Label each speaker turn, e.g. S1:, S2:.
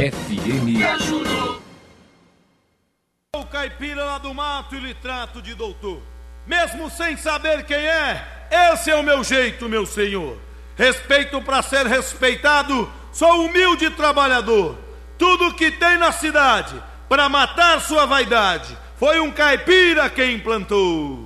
S1: FM.
S2: O caipira lá do mato e lhe trato de doutor. Mesmo sem saber quem é, esse é o meu jeito, meu senhor. Respeito pra ser respeitado, sou humilde trabalhador. Tudo que tem na cidade, pra matar sua vaidade, foi um caipira quem implantou.